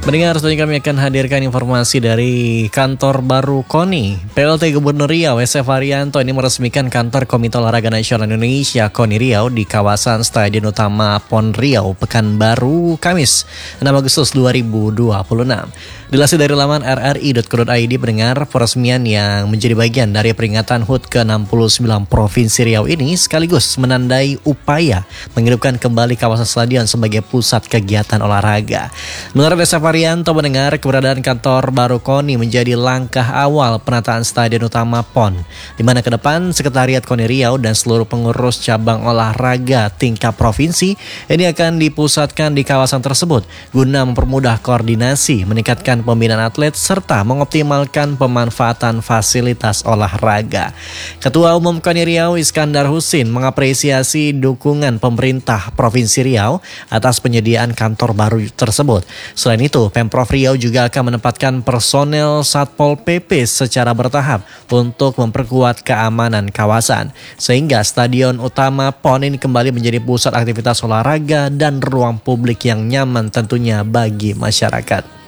Mendengar, selanjutnya kami akan hadirkan informasi dari kantor baru KONI. PLT Gubernur Riau SF Haryanto ini meresmikan kantor Komite Olahraga Nasional Indonesia KONI Riau di kawasan Stadion Utama PON Riau, Pekanbaru, Kamis 6 Agustus 2026. Dilansir dari laman rri.co.id, mendengar peresmian yang menjadi bagian dari peringatan HUT ke-69 Provinsi Riau ini sekaligus menandai upaya menghidupkan kembali kawasan stadion sebagai pusat kegiatan olahraga. Menurut SF Haryanto, mendengar keberadaan kantor baru KONI menjadi langkah awal penataan Stadion Utama PON, di mana ke depan Sekretariat KONI Riau dan seluruh pengurus cabang olahraga tingkat provinsi ini akan dipusatkan di kawasan tersebut guna mempermudah koordinasi, meningkatkan pembinaan atlet, serta mengoptimalkan pemanfaatan fasilitas olahraga. Ketua Umum KONI Riau Iskandar Husin mengapresiasi dukungan pemerintah Provinsi Riau atas penyediaan kantor baru tersebut. Selain itu, Pemprov Riau juga akan menempatkan personel Satpol PP secara bertahap untuk memperkuat keamanan kawasan, sehingga Stadion Utama PON ini kembali menjadi pusat aktivitas olahraga dan ruang publik yang nyaman tentunya bagi masyarakat.